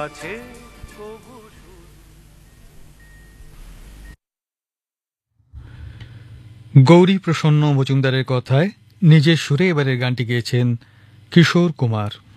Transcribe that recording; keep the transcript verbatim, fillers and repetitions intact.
আছে কবু গৌরী প্রসন্ন মজুমদারের কথায় নিজের সুরে এবারের গানটি গেয়েছেন কিশোর কুমার।